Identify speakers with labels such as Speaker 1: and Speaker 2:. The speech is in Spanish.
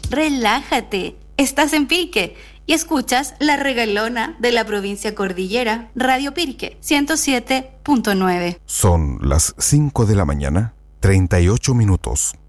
Speaker 1: relájate. Estás en Pirque y escuchas La Regalona de la provincia Cordillera, Radio Pirque 107.9.
Speaker 2: Son las 5 de la mañana, 38 minutos.